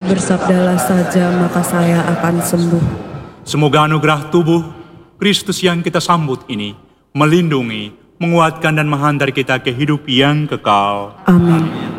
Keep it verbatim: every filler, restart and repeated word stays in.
bersabdalah saja maka saya akan sembuh. Semoga anugerah tubuh Kristus yang kita sambut ini melindungi, menguatkan dan menghantar kita ke hidup yang kekal. Amin.